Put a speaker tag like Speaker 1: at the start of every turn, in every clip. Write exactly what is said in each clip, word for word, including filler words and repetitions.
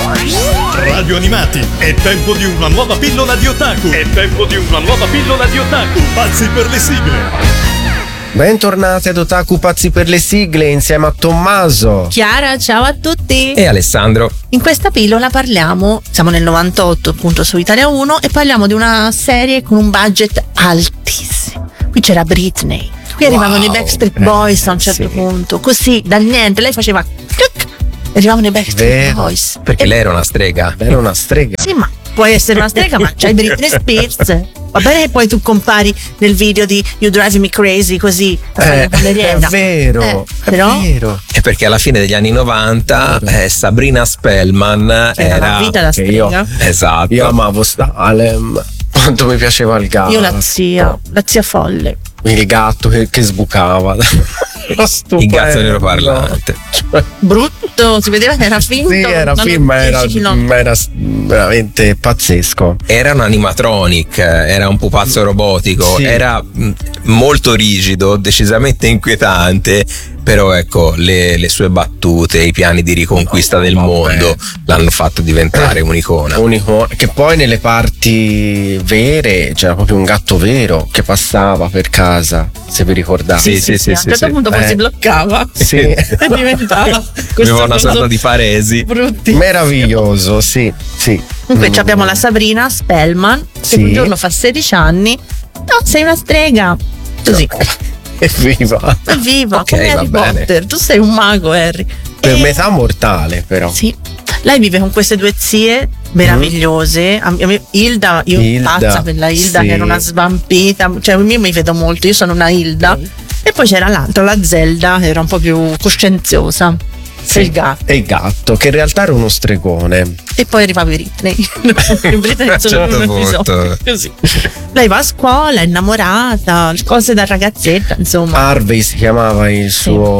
Speaker 1: Radio Animati, è tempo di una nuova pillola di otaku. È tempo di una nuova pillola di otaku. Pazzi per le sigle.
Speaker 2: Bentornati ad Otaku Pazzi per le sigle insieme a Tommaso,
Speaker 3: Chiara, ciao a tutti.
Speaker 4: E Alessandro.
Speaker 3: In questa pillola parliamo, siamo nel novantotto appunto su Italia uno, e parliamo di una serie con un budget altissimo. Qui c'era Britney, qui arrivavano
Speaker 2: Wow,
Speaker 3: i Backstreet Boys a un certo
Speaker 2: sì.
Speaker 3: punto, così dal niente lei faceva clic, e arrivavano i Backstreet
Speaker 2: Vero.
Speaker 3: Boys.
Speaker 4: Perché
Speaker 3: E-
Speaker 4: lei era una strega.
Speaker 2: era una strega.
Speaker 3: Sì, ma puoi essere una strega, ma c'hai Britney Spears. Va bene che poi tu compari nel video di You Drive Me Crazy così per fare
Speaker 2: Eh,
Speaker 3: la ballerina.
Speaker 2: è vero,
Speaker 3: Eh,
Speaker 2: è
Speaker 3: però
Speaker 2: vero.
Speaker 4: E perché alla fine degli anni novanta eh, Sabrina Spellman
Speaker 3: era
Speaker 4: era.
Speaker 3: la vita da
Speaker 2: che io-
Speaker 3: strega.
Speaker 4: Esatto.
Speaker 2: Io amavo Salem, quanto mi piaceva il gatto.
Speaker 3: Io la zia, la zia folle.
Speaker 2: Il gatto che, che sbucava.
Speaker 4: Il gatto nero parlante.
Speaker 3: Brutto, si vedeva che era finto.
Speaker 2: Sì, era
Speaker 3: non
Speaker 2: film, ma era,
Speaker 3: dieci km.
Speaker 2: ma era veramente pazzesco.
Speaker 4: Era un animatronic, era un pupazzo robotico,
Speaker 2: Sì.
Speaker 4: era mh, molto rigido, decisamente inquietante, però ecco le, le sue battute, i piani di riconquista
Speaker 2: No,
Speaker 4: del
Speaker 2: vabbè.
Speaker 4: mondo l'hanno fatto diventare un'icona.
Speaker 2: Unico, che poi nelle parti vere c'era proprio un gatto vero che passava per casa, se vi ricordate.
Speaker 4: Sì, sì, sì,
Speaker 3: a un
Speaker 4: sì,
Speaker 3: certo
Speaker 4: sì.
Speaker 3: punto poi
Speaker 2: Eh.
Speaker 3: si bloccava
Speaker 2: Sì.
Speaker 3: e diventava questo
Speaker 4: Aveva una
Speaker 3: coso
Speaker 4: sorta di paresi.
Speaker 3: brutti.
Speaker 2: Meraviglioso, sì, sì.
Speaker 3: Comunque
Speaker 2: Mm.
Speaker 3: ci abbiamo la Sabrina Spellman che
Speaker 2: Sì.
Speaker 3: un giorno fa sedici anni. No, sei una strega. Così.
Speaker 2: Evviva.
Speaker 3: Evviva,
Speaker 4: Ok,
Speaker 3: come
Speaker 4: va
Speaker 3: Harry
Speaker 4: bene.
Speaker 3: Potter. Tu sei un mago, Harry.
Speaker 2: Per
Speaker 3: E-
Speaker 2: metà mortale, però.
Speaker 3: Sì. Lei vive con queste due zie meravigliose. A me- Hilda, io
Speaker 2: Hilda,
Speaker 3: pazza per la Hilda
Speaker 2: sì.
Speaker 3: che era una svampita. Cioè, io mi vedo molto, io sono una Hilda. E poi c'era l'altra, la Zelda, che era un po' più coscienziosa.
Speaker 2: Sì.
Speaker 3: E il gatto.
Speaker 2: E il gatto, che in realtà era uno stregone.
Speaker 3: E poi arriva Britney. Britney è solo
Speaker 4: Certo
Speaker 3: un episodio.
Speaker 4: punto.
Speaker 3: Così. Lei va a scuola, è innamorata, cose da ragazzetta, insomma.
Speaker 2: Harvey si chiamava il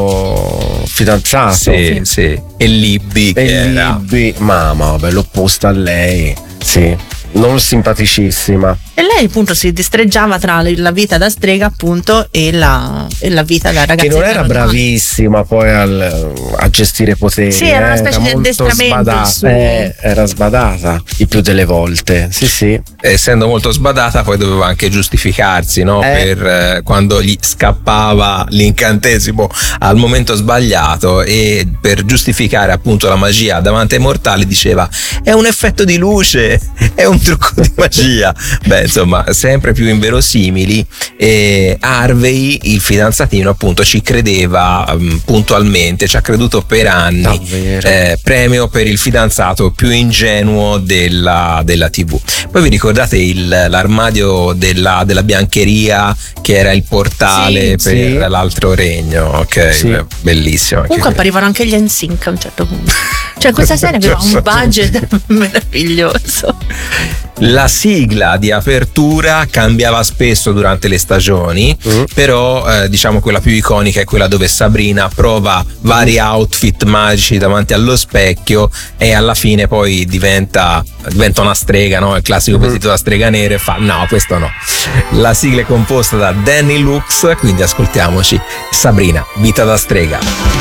Speaker 2: suo fidanzato.
Speaker 4: Sì, sì. E Libby che
Speaker 2: E
Speaker 4: era.
Speaker 2: Libby, mamma, vabbè, l'opposta a lei. Sì, non simpaticissima.
Speaker 3: E lei appunto si distreggiava tra le- la vita da strega appunto e la, e la vita da ragazzetta.
Speaker 2: Che non era
Speaker 3: normale.
Speaker 2: bravissima poi al- a gestire poteri.
Speaker 3: Sì, era una
Speaker 2: eh,
Speaker 3: specie di
Speaker 2: molto
Speaker 3: addestramento il
Speaker 2: sbadata.
Speaker 3: suo.
Speaker 2: Eh, era sbadata il più delle volte. Sì, sì.
Speaker 4: Essendo molto sbadata poi doveva anche giustificarsi, no?
Speaker 2: Eh.
Speaker 4: Per eh, quando gli scappava l'incantesimo al momento sbagliato, e per giustificare appunto la magia davanti ai mortali diceva è un effetto di luce, è un trucco di magia. Beh, insomma, sempre più inverosimili. E Harvey, il fidanzatino, appunto ci credeva um, puntualmente, ci ha creduto per anni.
Speaker 2: Davvero.
Speaker 4: Eh, premio per il fidanzato più ingenuo della, della tivù. Poi vi ricordate il, l'armadio della, della biancheria che era il portale
Speaker 2: Sì,
Speaker 4: per
Speaker 2: sì.
Speaker 4: l'altro regno? Ok,
Speaker 2: Sì.
Speaker 4: beh, bellissimo. anche
Speaker 3: Comunque
Speaker 4: quello.
Speaker 3: apparivano anche gli N Sync a un certo punto. Cioè questa serie aveva un budget meraviglioso.
Speaker 4: La sigla di apertura cambiava spesso durante le stagioni,
Speaker 2: Mm.
Speaker 4: però eh, diciamo quella più iconica è quella dove Sabrina prova vari outfit magici davanti allo specchio e alla fine poi diventa, diventa una strega, no? Il classico vestito da strega nera, e fa no, questo no. La sigla è composta da Danny Lux, quindi ascoltiamoci Sabrina, vita da strega.